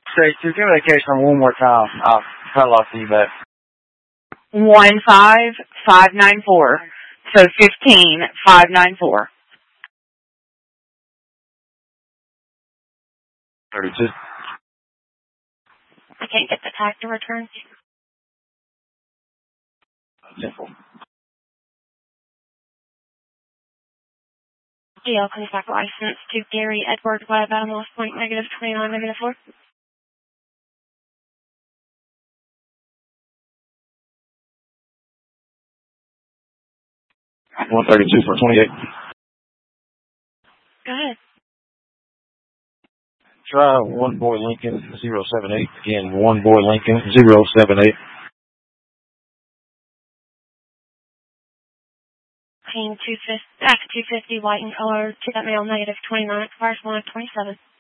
Say, to give me the case number one more time. I'll cut off you back. 15594. So 15594. 32. I can't get the tag to return. Simple. DL comes back license to Gary Edward Webb at Lost Point, -29, -4. $132 for 28. Go ahead. Try One Boy Lincoln 078. Again, One Boy Lincoln 078. Team 250, F250, white in color, to that male, -29, expires 1 of 27.